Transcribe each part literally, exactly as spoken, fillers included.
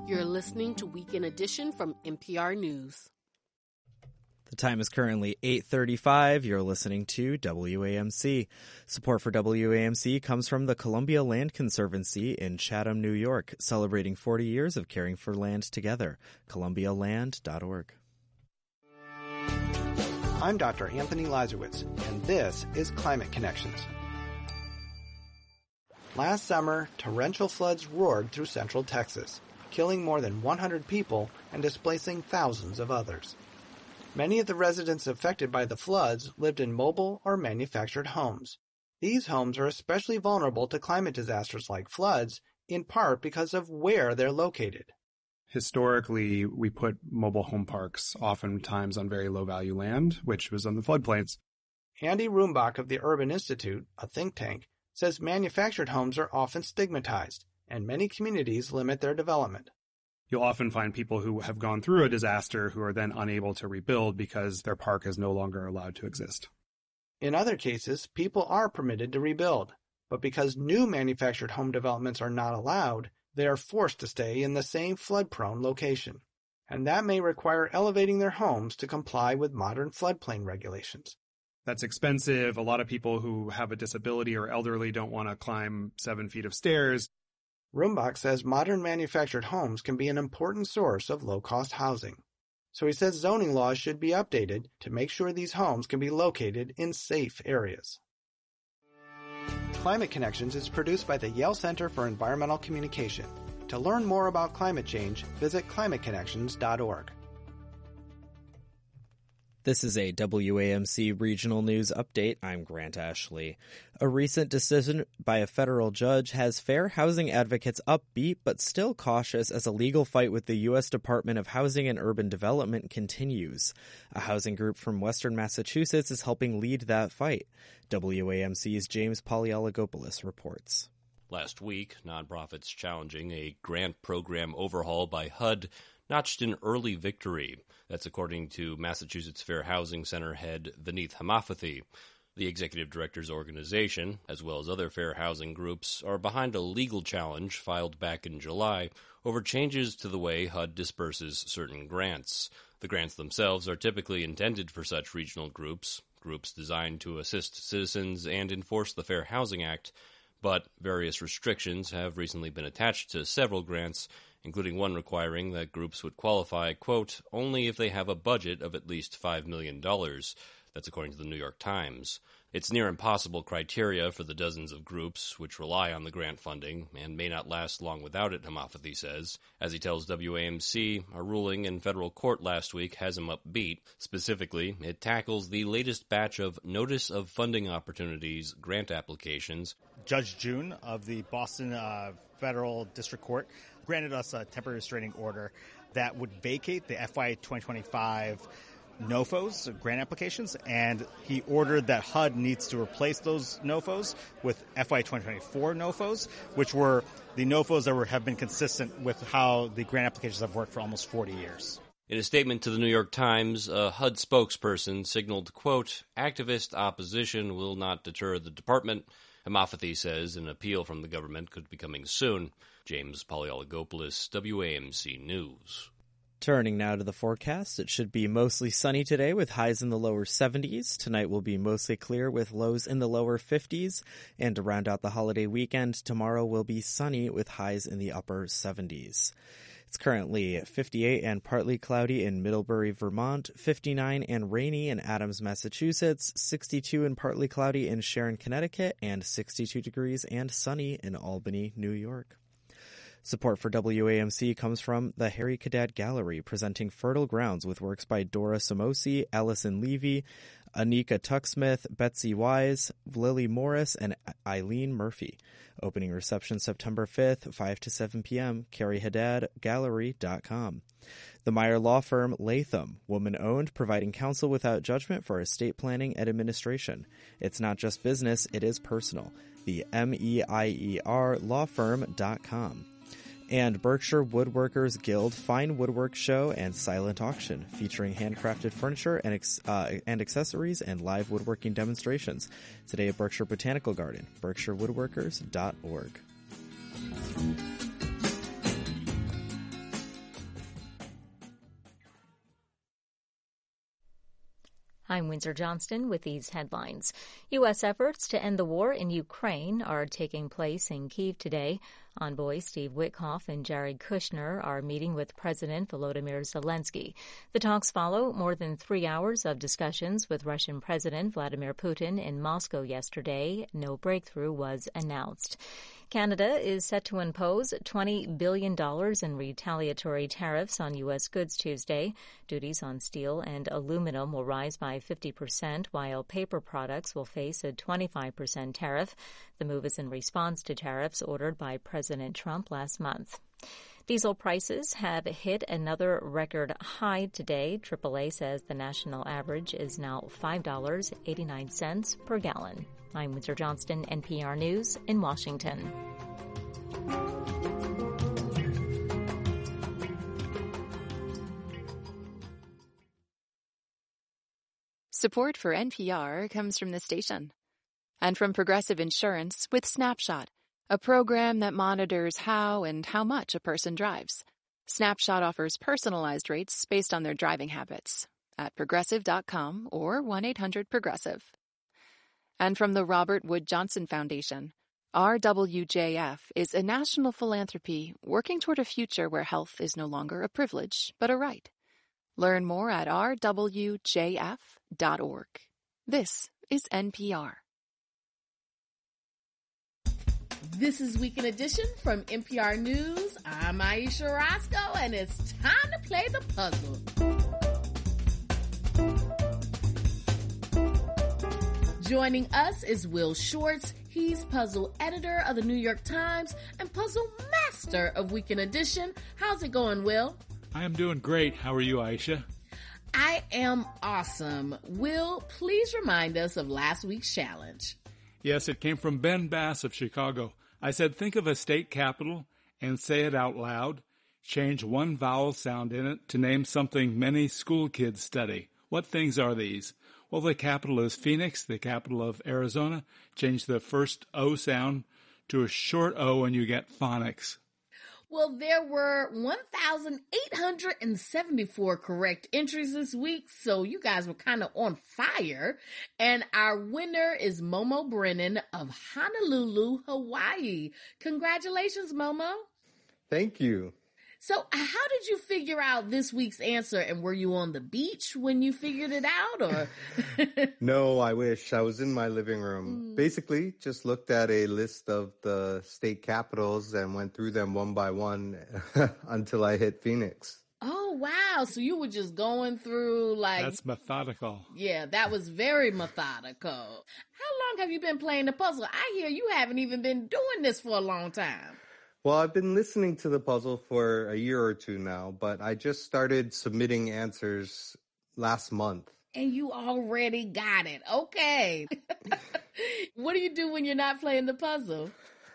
You're listening to Weekend Edition from N P R News. The time is currently eight thirty-five. You're listening to W A M C. Support for W A M C comes from the Columbia Land Conservancy in Chatham, New York, celebrating forty years of caring for land together. columbia land dot org. I'm Doctor Anthony Lazarowitz, and this is Climate Connections. Last summer, torrential floods roared through central Texas, killing more than one hundred people and displacing thousands of others. Many of the residents affected by the floods lived in mobile or manufactured homes. These homes are especially vulnerable to climate disasters like floods, in part because of where they're located. Historically, we put mobile home parks oftentimes on very low-value land, which was on the floodplains. Andy Rumbach of the Urban Institute, a think tank, says manufactured homes are often stigmatized, and many communities limit their development. You'll often find people who have gone through a disaster who are then unable to rebuild because their park is no longer allowed to exist. In other cases, people are permitted to rebuild, but because new manufactured home developments are not allowed, they are forced to stay in the same flood-prone location. And that may require elevating their homes to comply with modern floodplain regulations. That's expensive. A lot of people who have a disability or elderly don't want to climb seven feet of stairs. Rumbach says modern manufactured homes can be an important source of low-cost housing. So he says zoning laws should be updated to make sure these homes can be located in safe areas. Climate Connections is produced by the Yale Center for Environmental Communication. To learn more about climate change, visit climate connections dot org. This is a W A M C Regional News Update. I'm Grant Ashley. A recent decision by a federal judge has fair housing advocates upbeat but still cautious as a legal fight with the U S Department of Housing and Urban Development continues. A housing group from Western Massachusetts is helping lead that fight. W A M C's James Polyalagopoulos reports. Last week, nonprofits challenging a grant program overhaul by H U D notched an early victory. That's according to Massachusetts Fair Housing Center head Vineeth Hamafathy. The executive director's organization, as well as other fair housing groups, are behind a legal challenge filed back in July over changes to the way H U D disperses certain grants. The grants themselves are typically intended for such regional groups, groups designed to assist citizens and enforce the Fair Housing Act, but various restrictions have recently been attached to several grants, including one requiring that groups would qualify, quote, only if they have a budget of at least five million dollars. That's according to the New York Times. It's near impossible criteria for the dozens of groups which rely on the grant funding and may not last long without it, Hamafathy says. As he tells W A M C, a ruling in federal court last week has him upbeat. Specifically, it tackles the latest batch of Notice of Funding Opportunities grant applications. Judge June of the Boston uh, Federal District Court granted us a temporary restraining order that would vacate the F Y twenty twenty-five N O F Os, grant applications, and he ordered that H U D needs to replace those N O F Os with F Y twenty twenty-four N O F Os, which were the N O F Os that were, have been consistent with how the grant applications have worked for almost forty years. In a statement to the New York Times, a H U D spokesperson signaled, quote, activist opposition will not deter the department. Hamafathy says an appeal from the government could be coming soon. James Polyalagopoulos, W A M C News. Turning now to the forecast, it should be mostly sunny today with highs in the lower seventies. Tonight will be mostly clear with lows in the lower fifties. And to round out the holiday weekend, tomorrow will be sunny with highs in the upper seventies. It's currently fifty-eight and partly cloudy in Middlebury, Vermont, fifty-nine and rainy in Adams, Massachusetts, sixty-two and partly cloudy in Sharon, Connecticut, and sixty-two degrees and sunny in Albany, New York. Support for W A M C comes from the Harry Caddad Gallery, presenting Fertile Grounds with works by Dora Somosi, Allison Levy, Anika Tucksmith, Betsy Wise, Lily Morris, and Eileen Murphy. Opening reception September fifth, five to seven p.m., carrie haddad gallery dot com. The Meyer Law Firm Latham, woman-owned, providing counsel without judgment for estate planning and administration. It's not just business, it is personal. The M E I E R law firm dot com. And Berkshire Woodworkers Guild Fine Woodwork Show and Silent Auction, featuring handcrafted furniture and ex- uh, and accessories and live woodworking demonstrations. Today at Berkshire Botanical Garden, berkshire woodworkers dot org. I'm Windsor Johnston with these headlines. U S efforts to end the war in Ukraine are taking place in Kyiv today. Envoy Steve Witkoff and Jared Kushner are meeting with President Volodymyr Zelensky. The talks follow more than three hours of discussions with Russian President Vladimir Putin in Moscow yesterday. No breakthrough was announced. Canada is set to impose twenty billion dollars in retaliatory tariffs on U S goods Tuesday. Duties on steel and aluminum will rise by fifty percent, while paper products will face a twenty-five percent tariff. The move is in response to tariffs ordered by President Trump last month. Diesel prices have hit another record high today. triple A says the national average is now five dollars and eighty-nine cents per gallon. I'm Windsor Johnston, N P R News in Washington. Support for N P R comes from the station and from Progressive Insurance with Snapshot, a program that monitors how and how much a person drives. Snapshot offers personalized rates based on their driving habits at progressive dot com or one eight hundred progressive. And from the Robert Wood Johnson Foundation, R W J F is a national philanthropy working toward a future where health is no longer a privilege, but a right. Learn more at r w j f dot org. This is N P R. This is Weekend Edition from N P R News. I'm Aisha Roscoe, and it's time to play the puzzle. Joining us is Will Schwartz. He's puzzle editor of the New York Times and puzzle master of Weekend Edition. How's it going, Will? I am doing great. How are you, Aisha? I am awesome. Will, please remind us of last week's challenge. Yes, it came from Ben Bass of Chicago. I said, think of a state capital and say it out loud. Change one vowel sound in it to name something many school kids study. What things are these? Well, the capital is Phoenix, the capital of Arizona. Change the first O sound to a short O and you get phonics. Well, there were one thousand eight hundred seventy-four correct entries this week, so you guys were kind of on fire. And our winner is Momo Brennan of Honolulu, Hawaii. Congratulations, Momo. Thank you. So how did you figure out this week's answer? And were you on the beach when you figured it out, or? No, I wish. I was in my living room. Mm. Basically, just looked at a list of the state capitals and went through them one by one until I hit Phoenix. Oh, wow. So you were just going through like... That's methodical. Yeah, that was very methodical. How long have you been playing the puzzle? I hear you haven't even been doing this for a long time. Well, I've been listening to the puzzle for a year or two now, but I just started submitting answers last month. And you already got it. Okay. What do you do when you're not playing the puzzle?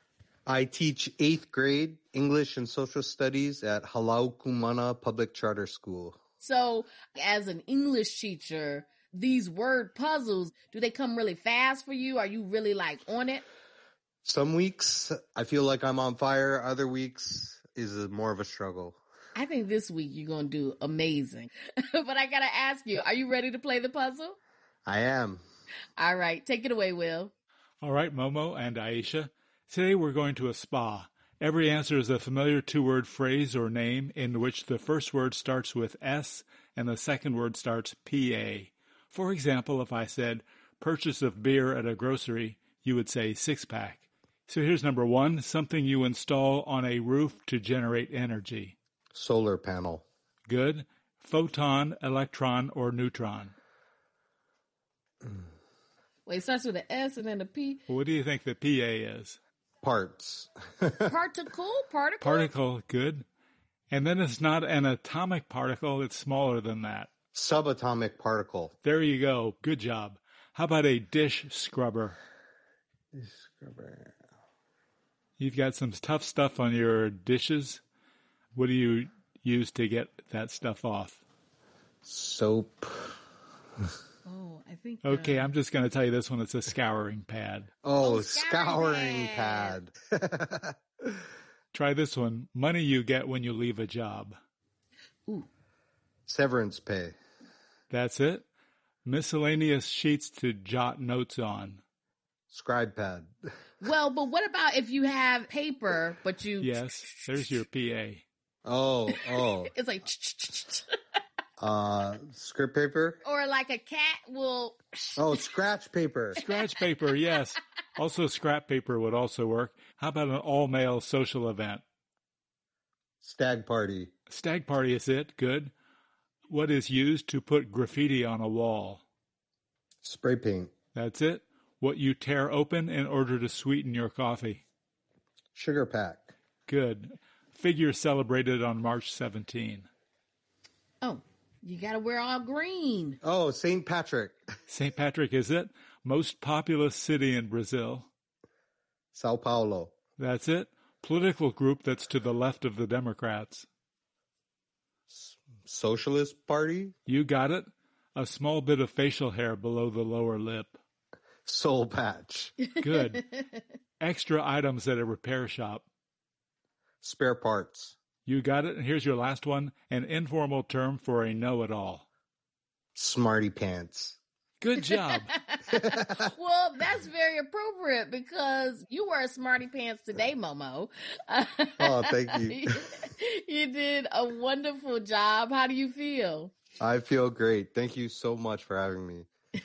I teach eighth grade English and Social Studies at Halau Kumana Public Charter School. So as an English teacher, these word puzzles, do they come really fast for you? Are you really like on it? Some weeks I feel like I'm on fire. Other weeks is a, more of a struggle. I think this week you're going to do amazing. But I got to ask you, are you ready to play the puzzle? I am. All right. Take it away, Will. All right, Momo and Aisha. Today we're going to a spa. Every answer is a familiar two-word phrase or name in which the first word starts with S and the second word starts P A. For example, if I said purchase of beer at a grocery, you would say six-pack. So here's number one, something you install on a roof to generate energy. Solar panel. Good. Photon, electron, or neutron. Wait, it starts with an S and then a P. What do you think the P A is? Parts. Particle? Particle? Particle, good. And then it's not an atomic particle, it's smaller than that. Subatomic particle. There you go. Good job. How about a dish scrubber? Dish scrubber. You've got some tough stuff on your dishes. What do you use to get that stuff off? Soap. Oh, I think... Okay, uh... I'm just going to tell you this one. It's a scouring pad. Oh, oh scouring, scouring pad. pad. Try this one. Money you get when you leave a job. Ooh. Severance pay. That's it. Miscellaneous sheets to jot notes on. Scribe pad. Well, but what about if you have paper, but you... Yes, there's your P A. Oh, oh. It's like... uh, script paper? Or like a cat will... Oh, scratch paper. Scratch paper, yes. Also, scrap paper would also work. How about an all-male social event? Stag party. Stag party is it. Good. What is used to put graffiti on a wall? Spray paint. That's it. What you tear open in order to sweeten your coffee? Sugar pack. Good. Figure celebrated on March seventeenth. Oh, you gotta wear all green. Oh, Saint Patrick. Saint Patrick is it. Most populous city in Brazil? Sao Paulo. That's it. Political group that's to the left of the Democrats? Socialist Party? You got it. A small bit of facial hair below the lower lip. Soul patch. Good. Extra items at a repair shop. Spare parts. You got it. And here's your last one. An informal term for a know-it-all. Smarty pants. Good job. Well, that's very appropriate because you wear smarty pants today, Momo. Oh, thank you. You did a wonderful job. How do you feel? I feel great. Thank you so much for having me.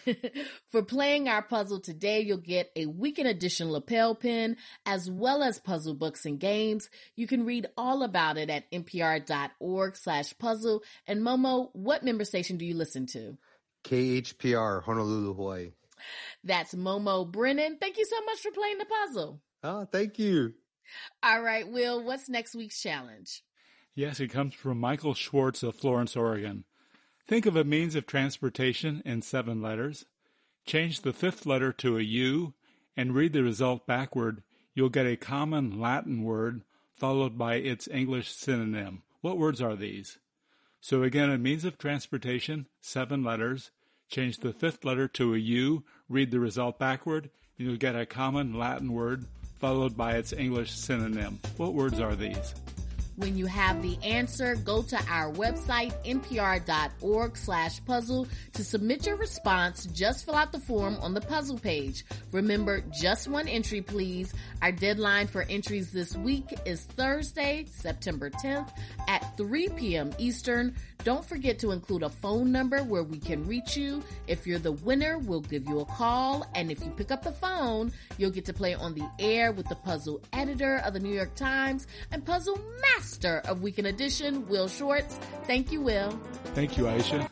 For playing our puzzle today, you'll get a weekend edition lapel pin as well as puzzle books and games. You can read all about it at npr.org slash puzzle. And Momo, what member station do you listen to? K H P R, Honolulu, Hawaii. That's Momo Brennan. Thank you so much for playing the puzzle. Oh, thank you. All right, Will, what's next week's challenge? Yes, it comes from Michael Schwartz of Florence, Oregon. Think of a means of transportation in seven letters. Change the fifth letter to a U and read the result backward. You'll get a common Latin word followed by its English synonym. What words are these? So again, a means of transportation, seven letters. Change the fifth letter to a U, read the result backward, and you'll get a common Latin word followed by its English synonym. What words are these? When you have the answer, go to our website, npr.org slash puzzle to submit your response. Just fill out the form on the puzzle page. Remember, just one entry, please. Our deadline for entries this week is Thursday, September tenth at three p.m. Eastern. Don't forget to include a phone number where we can reach you. If you're the winner, we'll give you a call. And if you pick up the phone, you'll get to play on the air with the puzzle editor of the New York Times and puzzle master of Weekend Edition, Will Schwartz. Thank you, Will. Thank you, Aisha.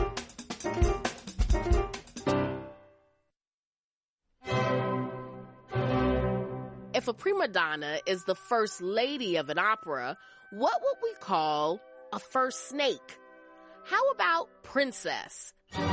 If a prima donna is the first lady of an opera, what would we call a first snake? How about princess?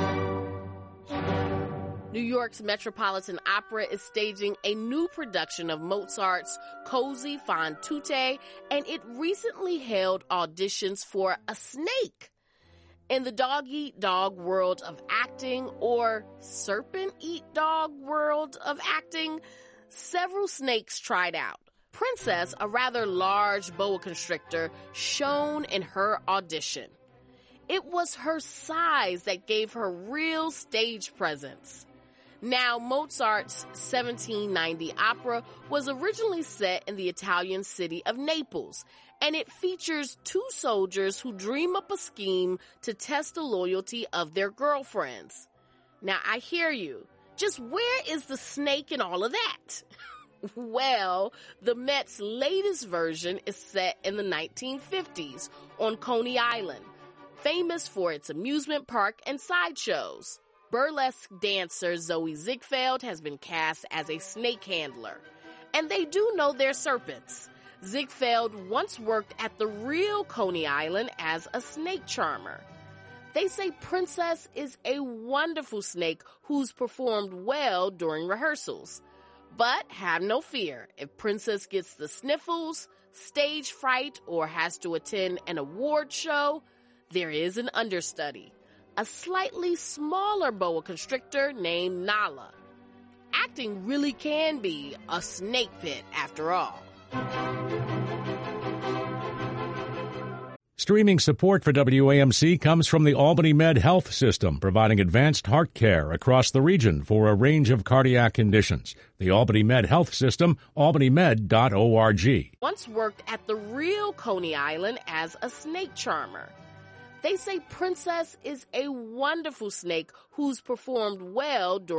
New York's Metropolitan Opera is staging a new production of Mozart's Così fan tutte, and it recently held auditions for a snake. In the dog-eat-dog world of acting, or serpent-eat-dog world of acting, several snakes tried out. Princess, a rather large boa constrictor, shone in her audition. It was her size that gave her real stage presence. Now, Mozart's seventeen ninety opera was originally set in the Italian city of Naples, and it features two soldiers who dream up a scheme to test the loyalty of their girlfriends. Now, I hear you. Just where is the snake in all of that? Well, the Met's latest version is set in the nineteen fifties on Coney Island, famous for its amusement park and sideshows. Burlesque dancer Zoe Ziegfeld has been cast as a snake handler, and they do know their serpents. Ziegfeld once worked at the real Coney Island as a snake charmer. They say Princess is a wonderful snake who's performed well during rehearsals. But have no fear, if Princess gets the sniffles, stage fright, or has to attend an award show, there is an understudy, a slightly smaller boa constrictor named Nala. Acting really can be a snake pit after all. Streaming support for W A M C comes from the Albany Med Health System, providing advanced heart care across the region for a range of cardiac conditions. The Albany Med Health System, albany med dot org. Once worked at the real Coney Island as a snake charmer. They say Princess is a wonderful snake who's performed well during